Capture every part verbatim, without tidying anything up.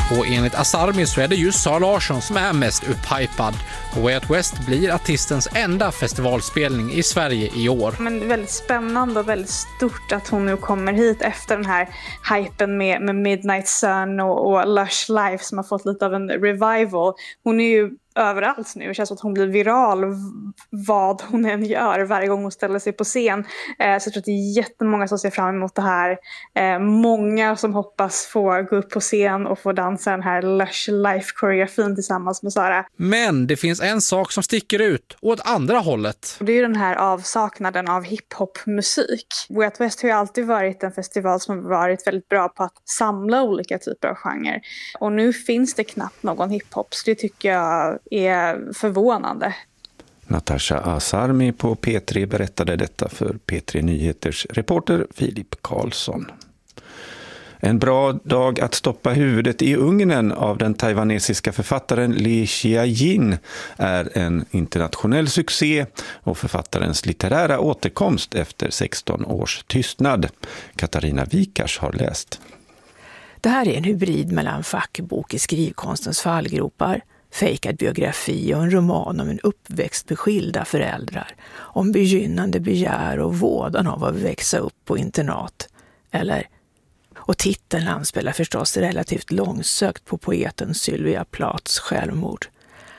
Och enligt Asarmi så är det just Sara Larsson som är mest upphypad. Och Way Out West blir artistens enda festivalspelning i Sverige i år. Men det är väldigt spännande och väldigt stort att hon nu kommer hit efter den här hypen med, med Midnight Sun och, och Lush Life som har fått lite av en revival. Hon är ju överallt nu. Det känns som att hon blir viral vad hon än gör varje gång hon ställer sig på scen. Eh, så jag tror att det är jättemånga som ser fram emot det här. Eh, många som hoppas få gå upp på scen och få dansa den här Lush Life-koreografin tillsammans med Sara. Men det finns en sak som sticker ut åt andra hållet. Och det är ju den här avsaknaden av hiphop-musik. Way Out West har ju alltid varit en festival som har varit väldigt bra på att samla olika typer av genrer. Och nu finns det knappt någon hiphop, så det tycker jag är förvånande. Natasha Asarmi på P tre berättade detta för P tre Nyheters reporter Filip Karlsson. En bra dag att stoppa huvudet i ugnen av den taiwanesiska författaren Li Xiaojin är en internationell succé och författarens litterära återkomst efter sexton års tystnad. Katarina Wikars har läst. Det här är en hybrid mellan fackbok i skrivkonstens fallgropar, fejkad biografi och en roman om en uppväxt med skilda föräldrar, om begynnande begär och vådan av att växa upp på internat. Eller, och titeln anspelar förstås relativt långsökt på poeten Sylvia Plaths självmord.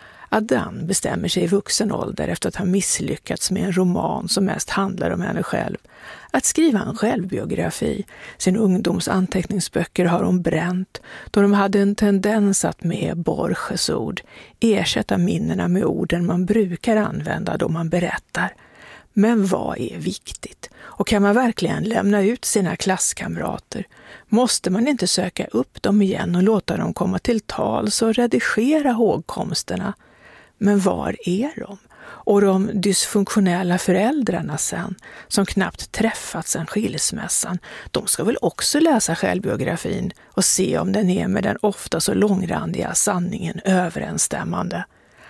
Adan bestämmer sig i vuxen ålder efter att ha misslyckats med en roman som mest handlar om henne själv att skriva en självbiografi. Sin ungdoms anteckningsböcker har hon bränt då de hade en tendens att med Borges ord ersätta minnena med orden man brukar använda då man berättar. Men vad är viktigt? Och kan man verkligen lämna ut sina klasskamrater? Måste man inte söka upp dem igen och låta dem komma till tals och redigera hågkomsterna? Men var är de? Och de dysfunktionella föräldrarna sen, som knappt träffats sedan skilsmässan, de ska väl också läsa självbiografin och se om den är med den ofta så långrandiga sanningen överensstämmande.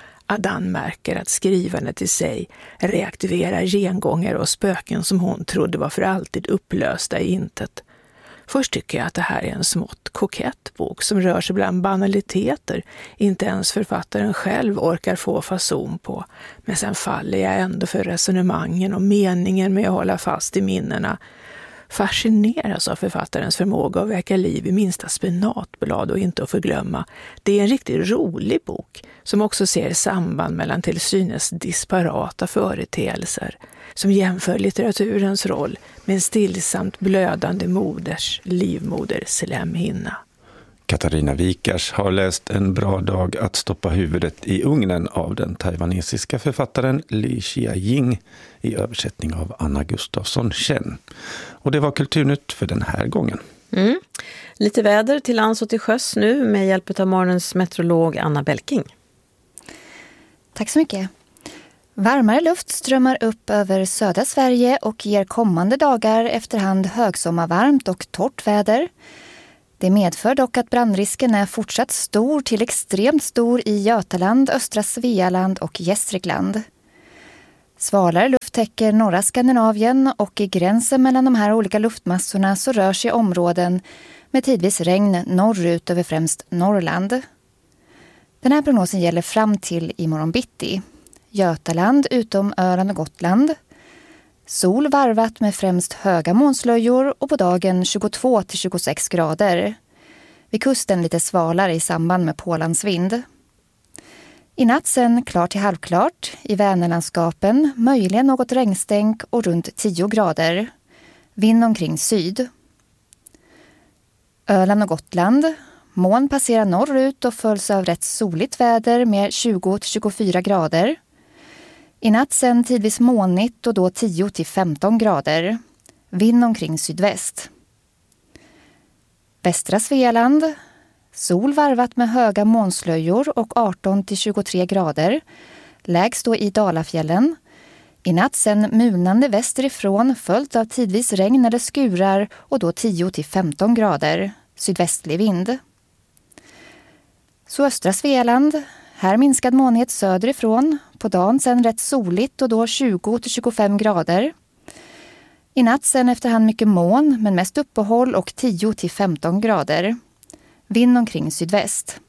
Adan märker att skrivandet i sig reaktiverar gengångar och spöken som hon trodde var för alltid upplösta i intet. Först tycker jag att det här är en smått kokett bok som rör sig bland banaliteter inte ens författaren själv orkar få fason på. Men sen faller jag ändå för resonemangen och meningen med att hålla fast i minnena. Fascineras av författarens förmåga att väcka liv i minsta spenatblad och inte att förglömma. Det är en riktigt rolig bok som också ser samband mellan till synes disparata företeelser, som jämför litteraturens roll med en stillsamt blödande moders livmoder slemhinna. Katarina Wikars har läst En bra dag att stoppa huvudet i ugnen av den taiwanesiska författaren Li Xiaojin i översättning av Anna Gustafsson Chen. Och det var Kulturnytt för den här gången. Mm. Lite väder till lands och till sjöss nu med hjälp av morgonens meteorolog Anna Belking. Tack så mycket. Varmare luft strömmar upp över södra Sverige och ger kommande dagar efterhand högsommarvarmt och torrt väder. Det medför dock att brandrisken är fortsatt stor till extremt stor i Götaland, östra Svealand och Gästrikland. Svalare luft täcker norra Skandinavien och i gränsen mellan de här olika luftmassorna så rör sig områden med tidvis regn norrut över främst Norrland. Den här prognosen gäller fram till imorgon bitti. Götaland utom Öland och Gotland. Sol varvat med främst höga månslöjor och på dagen tjugotvå till tjugosex grader. Vid kusten lite svalare i samband med pålandsvind. I natt sen klart till halvklart. I Vänerlandskapen möjligen något regnstänk och runt tio grader. Vind omkring syd. Öland och Gotland. Moln passerar norrut och följs av rätt soligt väder med tjugo till tjugofyra grader. I natt sen tidvis molnigt och då tio till femton grader. Vind omkring sydväst. Västra Svealand. Sol varvat med höga månslöjor och arton till tjugotre grader. Lägst då i Dalafjällen. I natt sen mulnande västerifrån följt av tidvis regn eller skurar och då tio till femton grader. Sydvästlig vind. Så östra Svealand. Här minskad molnighet söderifrån. På dagen sen rätt soligt och då tjugo till tjugofem grader. I natt sen efterhand mycket moln men mest uppehåll och tio till femton grader. Vind omkring sydväst.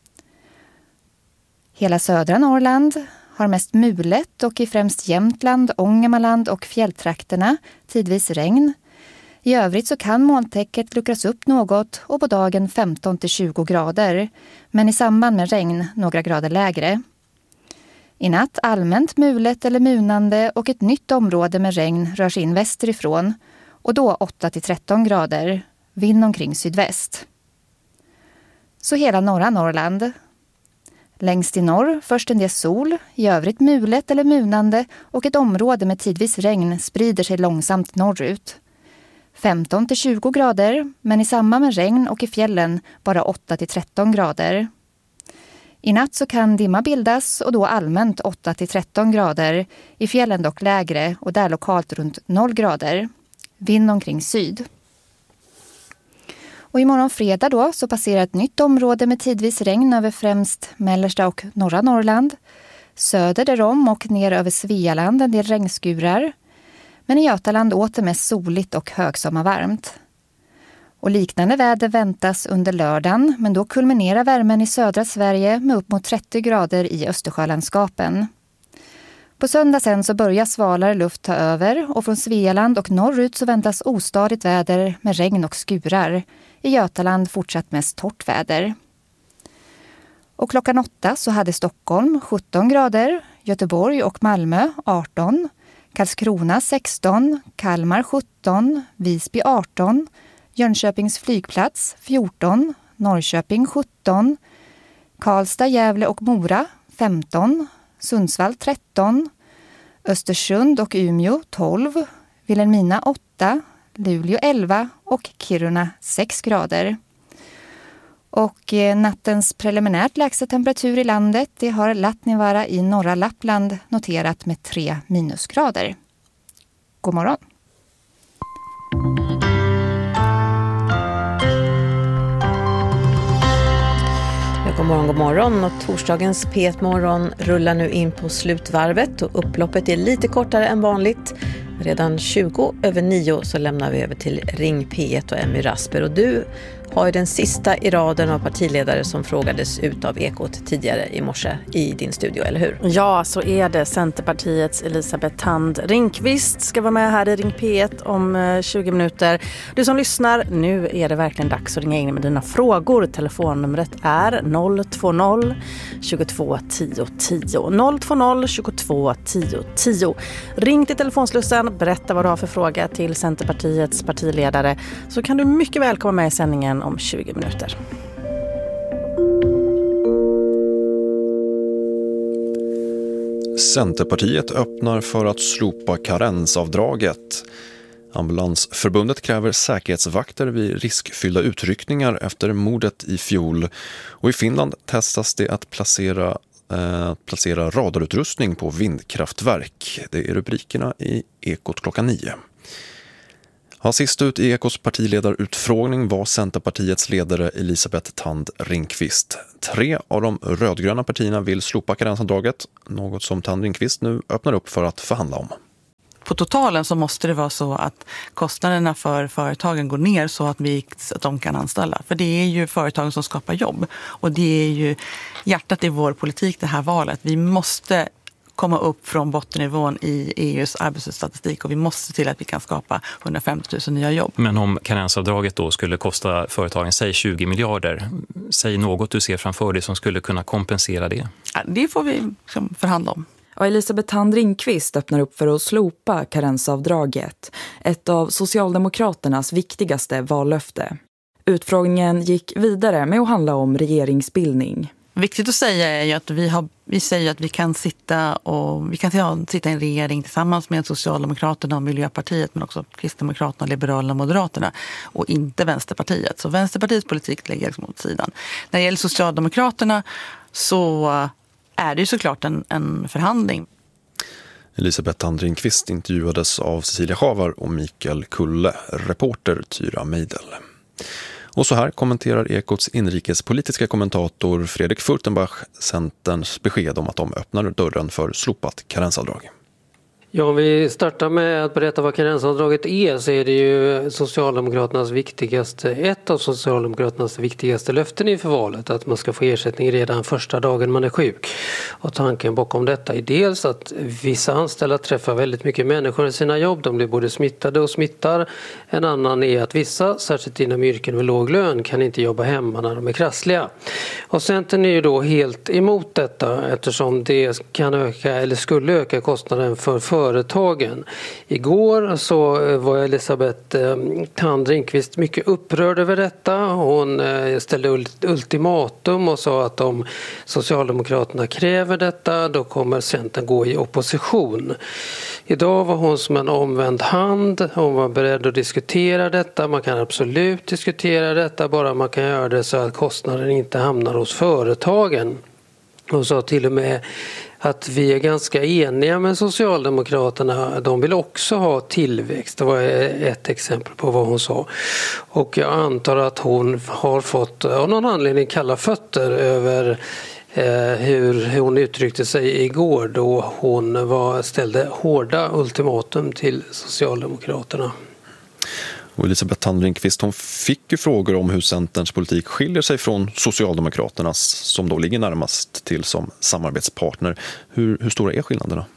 Hela södra Norrland har mest mulet och i främst Jämtland, Ångermanland och fjälltrakterna tidvis regn. I övrigt så kan molntäcket luckras upp något och på dagen femton till tjugo grader, men i samband med regn några grader lägre. I natt allmänt mulet eller munande och ett nytt område med regn rör sig in västerifrån och då åtta till tretton grader, vind omkring sydväst. Så hela norra Norrland. Längst i norr först en del sol, i övrigt mulet eller munande och ett område med tidvis regn sprider sig långsamt norrut. femton till tjugo grader, men i samband med regn och i fjällen bara åtta till tretton grader. I natt så kan dimma bildas och då allmänt åtta till tretton grader, i fjällen dock lägre och där lokalt runt noll grader. Vind omkring syd. Och imorgon fredag då så passerar ett nytt område med tidvis regn över främst mellersta och norra Norrland. Söder därom och ner över Svealand en del regnskurar. Men i Götaland åter mest soligt och högsommarvarmt. Och liknande väder väntas under lördagen, men då kulminerar värmen i södra Sverige med upp mot trettio grader i Östersjölandskapen. På söndag sen så börjar svalare luft ta över och från Svealand och norrut så väntas ostadigt väder med regn och skurar. I Götaland fortsatt mest torrt väder. Och klockan åtta så hade Stockholm sjutton grader, Göteborg och Malmö arton, Karlskrona sexton, Kalmar sjutton, Visby arton, Jönköpings flygplats fjorton, Norrköping sjutton, Karlstad, Gävle och Mora femton, Sundsvall tretton, Östersund och Umeå tolv, Vilhelmina åtta, Luleå elva och Kiruna sex grader. Och nattens preliminärt lägsta temperatur i landet det har Latnivaara i norra Lappland noterat med tre minusgrader. God morgon! God morgon, god morgon. Och torsdagens P ett-morgon rullar nu in på slutvarvet och upploppet är lite kortare än vanligt. Redan tjugo över nio så lämnar vi över till Ring P ett och Emmy Rasper. Och du har ju den sista i raden av partiledare som frågades ut av Ekot tidigare i morse i din studio, eller hur? Ja, så är det. Centerpartiets Elisabeth Thand Ringqvist ska vara med här i Ring P ett om tjugo minuter. Du som lyssnar, nu är det verkligen dags att ringa in med dina frågor. Telefonnumret är noll två noll tjugotvå tio tio. noll två noll tjugotvå tio tio. Ring till telefonslussen, berätta vad du har för fråga till Centerpartiets partiledare, så kan du mycket väl komma med i sändningen om tjugo minuter. Centerpartiet öppnar för att slopa karensavdraget. Ambulansförbundet kräver säkerhetsvakter vid riskfyllda utryckningar efter mordet i fjol. Och i Finland testas det att placera, eh, placera radarutrustning på vindkraftverk. Det är rubrikerna i Ekot klockan nio. Ja, sist ut i Ekots partiledarutfrågning var Centerpartiets ledare Elisabeth Thand Ringqvist. Tre av de rödgröna partierna vill slopa karensavdraget, något som Thand Ringqvist nu öppnar upp för att förhandla om. På totalen så måste det vara så att kostnaderna för företagen går ner så att, vi, att de kan anställa. För det är ju företagen som skapar jobb. Och det är ju hjärtat i vår politik, det här valet. Vi måste komma upp från bottennivån i E U:s arbetslöshetsstatistik och vi måste se till att vi kan skapa hundrafemtio tusen nya jobb. Men om karensavdraget då skulle kosta företagen, säg tjugo miljarder, säg något du ser framför dig som skulle kunna kompensera det? Ja, det får vi liksom förhandla om. Och Elisabeth Thand Ringqvist öppnar upp för att slopa karensavdraget, ett av Socialdemokraternas viktigaste vallöfte. Utfrågningen gick vidare med att handla om regeringsbildning. Viktigt att säga är ju att vi, har, vi säger att vi kan sitta och vi kan sitta i en regering tillsammans med Socialdemokraterna och Miljöpartiet, men också Kristdemokraterna, Liberalerna och Moderaterna och inte Vänsterpartiet. Så Vänsterpartiets politik lägger liksom åt sidan. När det gäller Socialdemokraterna så är det ju såklart en, en förhandling. Elisabeth Thand Ringqvist intervjuades av Cecilia Schavar och Mikael Kulle, reporter Tyra Meidel. Och så här kommenterar Ekots inrikespolitiska kommentator Fredrik Furtenbach Centerns besked om att de öppnar dörren för slopat karensavdrag. Ja, om vi startar med att berätta vad karensavdraget är, så är det ju Socialdemokraternas viktigaste, ett av Socialdemokraternas viktigaste löften inför valet, att man ska få ersättning redan första dagen man är sjuk. Och tanken bakom detta är dels att vissa anställda träffar väldigt mycket människor i sina jobb, de blir både smittade och smittar. En annan är att vissa, särskilt inom yrken med låg lön, kan inte jobba hemma när de är krassliga. Och Centern är ju då helt emot detta, eftersom det kan öka eller skulle öka kostnaden för företagen. Igår så var Elisabeth Thand Ringqvist mycket upprörd över detta. Hon ställde ultimatum och sa att om Socialdemokraterna kräver detta, då kommer Centern gå i opposition. Idag var hon som en omvänd hand. Hon var beredd att diskutera detta. Man kan absolut diskutera detta, bara man kan göra det så att kostnaden inte hamnar hos företagen. Hon sa till och med att vi är ganska eniga med Socialdemokraterna. De vill också ha tillväxt. Det var ett exempel på vad hon sa. Och jag antar att hon har fått av någon anledning kalla fötter över eh, hur, hur hon uttryckte sig igår, då hon var, ställde hårda ultimatum till Socialdemokraterna. Och Elisabeth Thand Ringqvist, hon fick ju frågor om hur Centerns politik skiljer sig från Socialdemokraternas, som då ligger närmast till som samarbetspartner. Hur, hur stora är skillnaderna?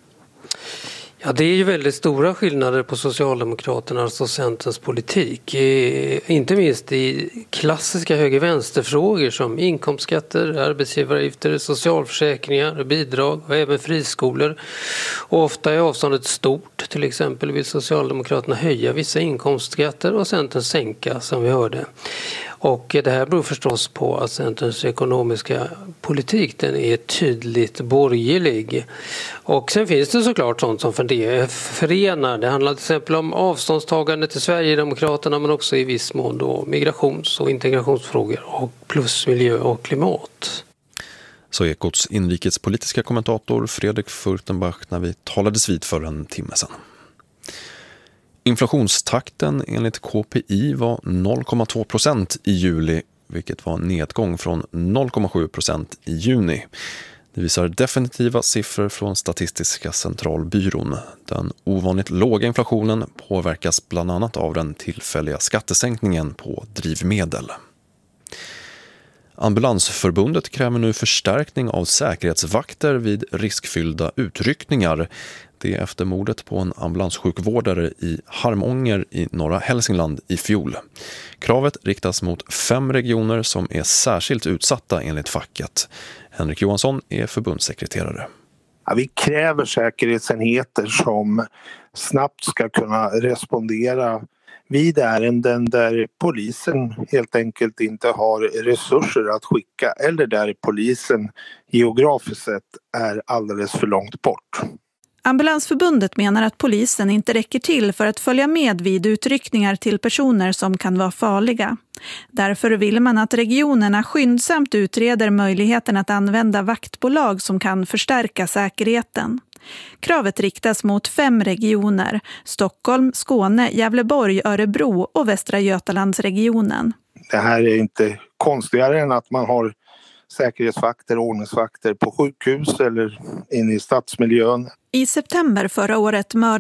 Ja, det är ju väldigt stora skillnader på Socialdemokraternas och Centerns politik. Inte minst i klassiska höger-vänsterfrågor som inkomstskatter, arbetsgivaravgifter, socialförsäkringar, bidrag och även friskolor. Och ofta är avståndet stort. Till exempel vill Socialdemokraterna höja vissa inkomstskatter och Centern sänka, som vi hörde. Och det här beror förstås på att Centerns ekonomiska politik, den är tydligt borgerlig. Och sen finns det såklart sånt som förenar. Det handlar till exempel om avståndstagande till Sverigedemokraterna, men också i viss mån då migrations- och integrationsfrågor och plus miljö och klimat. Så Ekots inrikespolitiska kommentator Fredrik Furtenbach när vi talades vid för en timme sedan. Inflationstakten enligt K P I var noll komma två procent i juli, vilket var en nedgång från noll komma sju procent i juni. Det visar definitiva siffror från Statistiska centralbyrån. Den ovanligt låga inflationen påverkas bland annat av den tillfälliga skattesänkningen på drivmedel. Ambulansförbundet kräver nu förstärkning av säkerhetsvakter vid riskfyllda utryckningar. Det är efter mordet på en ambulanssjukvårdare i Harmånger i norra Hälsingland i fjol. Kravet riktas mot fem regioner som är särskilt utsatta enligt facket. Henrik Johansson är förbundssekreterare. Ja, vi kräver säkerhetsenheter som snabbt ska kunna respondera vid ärenden där polisen helt enkelt inte har resurser att skicka eller där polisen geografiskt sett är alldeles för långt bort. Ambulansförbundet menar att polisen inte räcker till för att följa med vid utryckningar till personer som kan vara farliga. Därför vill man att regionerna skyndsamt utreder möjligheten att använda vaktbolag som kan förstärka säkerheten. Kravet riktas mot fem regioner: Stockholm, Skåne, Gävleborg, Örebro och Västra Götalandsregionen. Det här är inte konstigare än att man har säkerhetsvakter och ordningsvakter på sjukhus eller inne i stadsmiljön. I september förra året mördade